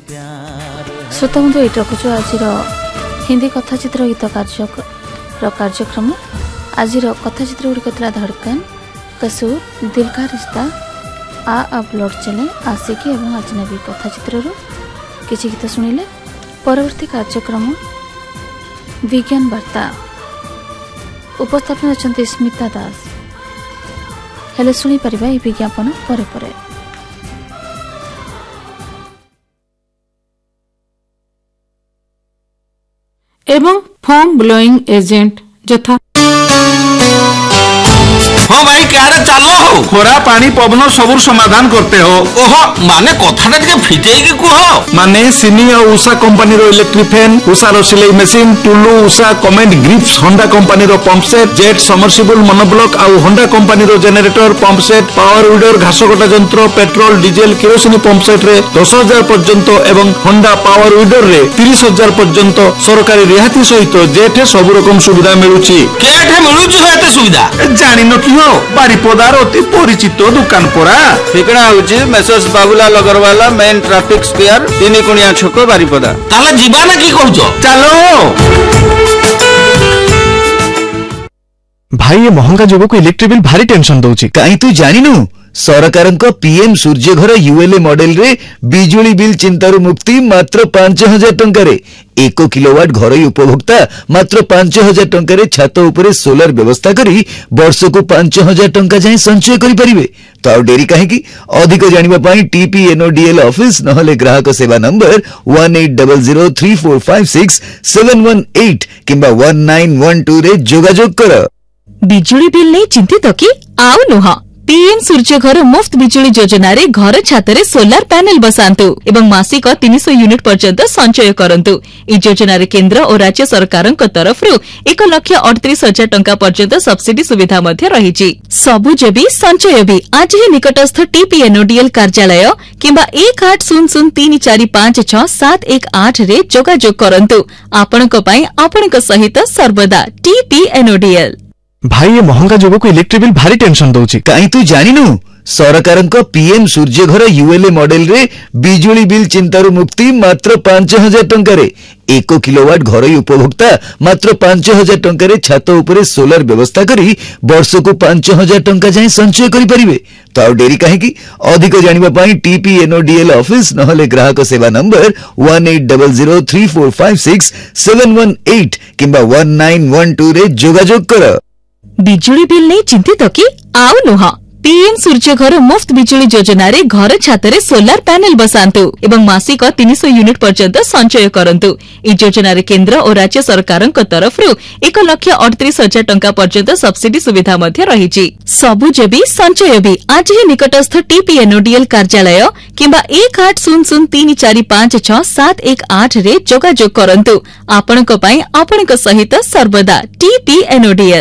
श्रोता बंधु ये रखुଛୁ आज हिंदी कथाचित्र गीत कार्यक्रम। आज कथाचित्र गुड़िक धड़कन, कसूर, दिल का रिश्ता, आ अब लौट चले, आशिकी और अजनबी कथाचित्र किसी गीत शुणिले। परवर्ती कार्यक्रम विज्ञान वार्ता, उपस्थापन अच्छा स्मिता दास। हेले शुणी पारिबा ए विज्ञापन परे परे। एवं फोम ब्लोइंग एजेंट यथा हाँ भाई क्या चलो हो खोरा पानी पवन सब समाधान करते हो। ओहो माने कथा टे फिटे कह माने सिनी और उषा कंपनी रो इलेक्ट्रिक फैन, उषा रो सिलाई machine, Tullu, Usha comment grips, Honda company रो pump set, jet submersible monoblock और होंडा कंपनी रो generator, pump set, power weeder, घास कटा जंत्र, petrol, diesel, kerosene pump set रे 10,000 पर्यंत एवं होंडा पावर विडर रे 30,000 पर्यंत सरकारी रिहाती सहित जेठ सब रकम सुविधा मिलुची। केठे मिलुची एते सुविधा जानि न कि बारिपदार अति परिचित दुकान परा। ठिकाना होची messrs Babulal Agrawala, main traffic square, 3 कोणिया छक, बारिपदा। ताले जीवा ना की कहउछो? चलो भाई ये महंगा जोग को इलेक्ट्रिक बिल भारी टेंशन दउची। काई तू जानिनु सरकार पीएम सूर्य घर यूएलए मॉडल रे बिजुली बिल चिंतारू मुक्ति मात्र 5,000 टंका रे। 1 किलोवाट घर उपभोक्ता मात्र 5,000 टंका रे छात उपरे सोलर व्यवस्था करी वर्ष को 5,000 टंका जाए संचय करि परिबे। तो आ डेरी काहे की अधिक जानिबा पई टीपीएनओडीएल ऑफिस नहले ग्राहक सेवा नंबर 1800345671 किंबा 1912 रे जोगाजोग कर। बिजुली बिल नहीं चिंतित कि आउ नुह पीएम सूर्य घर मुफ्त बिजुली योजना रे घर छातरे सोलार पैनल बसांतु एवं मासिक 300 यूनिट पर्यंत संचय करंतु। ई योजना रे केंद्र और राज्य सरकारक तरफ 1,38,000 टंका पर्यंत सब्सिडी सुविधा मध्य रहिछि। सबुज भी संचय भी आज ही निकटस्थ टीपीएनओडीएल कार्यालय किंबा 1800345671 रे जोगाजोग करंतु। आपणक पई आपणक सहित सर्वदा टीपीएनओडीएल। भाई ये महंगा जोग को इलेक्ट्रिक बिल भारी टेंशन दउची। काई तू जानिनु सरकार पीएम सूर्य घर यूएलए मॉडल रे बिजुली बिल चिंतारू मुक्ति मात्र 5,000 टंका रे। 1 किलोवाट घर उपभोक्ता मात्र 5,000 टंका रे छात उपरे सोलर व्यवस्था करी वर्ष को 5,000 टंका जाए संचय करि परिबे। तो आ डेरी काहे की अधिक जानिबा पई टीपीएनओडीएल ऑफिस नहले ग्राहक सेवा नंबर 1800345671 किंबा 1912 रे जोगाजोग कर। बिजुली बिल नहीं चिंतित कि आउ नुह पीएम सूर्य घर मुफ्त बिजुली योजना रे घर छातरे सोलार पैनल बसांतु एवं मासिक 300 यूनिट पर्यंत संचय करंतु। ई योजना रे केंद्र और राज्य सरकारक तरफ 1,38,000 टंका पर्यंत सब्सिडी सुविधा मध्य रहिछि। सबुज भी संचय भी आज ही निकटस्थ टीपीएनओडीएल कार्यालय किंबा 1800345671 रे जोगाजोग करंतु। आपणक पई आपणक सहित सर्वदा टीपीएनओडीएल।